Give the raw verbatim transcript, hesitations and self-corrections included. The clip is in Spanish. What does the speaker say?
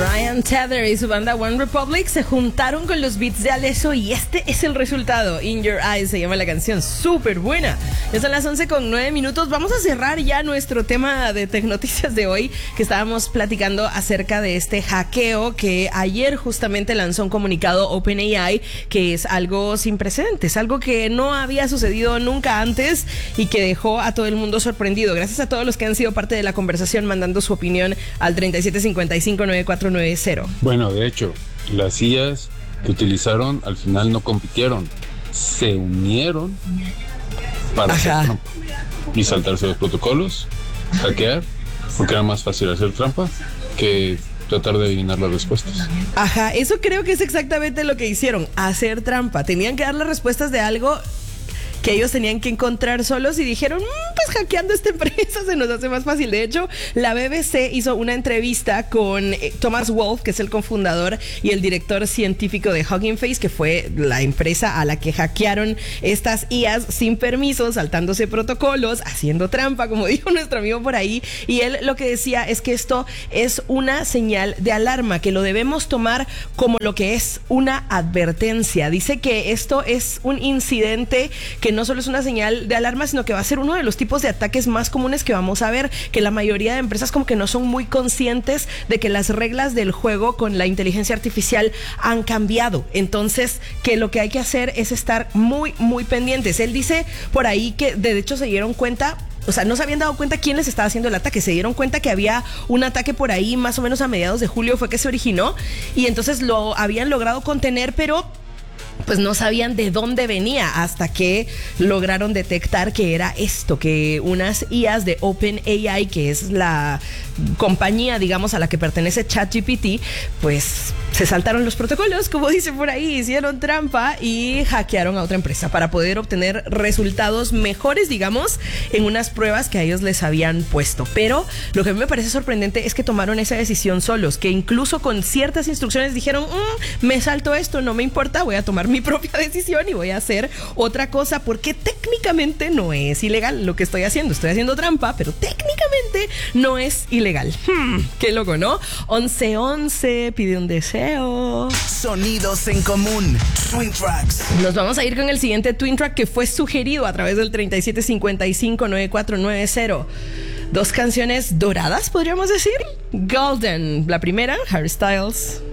Ryan Tedder y su banda One Republic se juntaron con los beats de Alesso y este es el resultado. In Your Eyes se llama la canción, súper buena. Ya son las once con nueve minutos. Vamos a cerrar ya nuestro tema de Tecnoticias de hoy, que estábamos platicando acerca de este hackeo que ayer justamente lanzó un comunicado OpenAI, que es algo sin precedentes, algo que no había sucedido nunca antes y que dejó a todo el mundo sorprendido. Gracias a todos los que han sido parte de la conversación mandando su opinión al treinta y siete cincuenta y cinco noventa y cuatro noventa. Bueno, de hecho, las I As que utilizaron al final no compitieron, se unieron para Ajá. hacer trampa y saltarse los protocolos, hackear, porque era más fácil hacer trampa que tratar de adivinar las respuestas. Ajá, eso creo que es exactamente lo que hicieron, hacer trampa. Tenían que dar las respuestas de algo que ellos tenían que encontrar solos y dijeron, mmm, pues hackeando esta empresa se nos hace más fácil. De hecho, la B B C hizo una entrevista con eh, Thomas Wolf, que es el cofundador y el director científico de Hugging Face, que fue la empresa a la que hackearon estas I As sin permiso, saltándose protocolos, haciendo trampa, como dijo nuestro amigo por ahí. Y él lo que decía es que esto es una señal de alarma, que lo debemos tomar como lo que es una advertencia. Dice que esto es un incidente que no solo es una señal de alarma, sino que va a ser uno de los tipos de ataques más comunes que vamos a ver, que la mayoría de empresas como que no son muy conscientes de que las reglas del juego con la inteligencia artificial han cambiado. Entonces, que lo que hay que hacer es estar muy, muy pendientes. Él dice por ahí que de hecho se dieron cuenta, o sea, no se habían dado cuenta quién les estaba haciendo el ataque. Se dieron cuenta que había un ataque por ahí, más o menos a mediados de julio fue que se originó, y entonces lo habían logrado contener, pero pues no sabían de dónde venía hasta que lograron detectar que era esto, que unas I As de OpenAI, que es la compañía, digamos, a la que pertenece ChatGPT, pues se saltaron los protocolos, como dice por ahí, hicieron trampa y hackearon a otra empresa para poder obtener resultados mejores, digamos, en unas pruebas que a ellos les habían puesto. Pero lo que a mí me parece sorprendente es que tomaron esa decisión solos, que incluso con ciertas instrucciones dijeron, mmm, me salto esto, no me importa, voy a tomar mi propia decisión y voy a hacer otra cosa, porque técnicamente no es ilegal lo que estoy haciendo. Estoy haciendo trampa, pero técnicamente no es ilegal. Hmm, qué loco, ¿no? once once, pide un deseo. Sonidos en común, Twin Tracks. Nos vamos a ir con el siguiente Twin Track que fue sugerido a través del treinta y siete cincuenta y cinco noventa y cuatro noventa. Dos canciones doradas, podríamos decir. Golden, la primera, Harry Styles.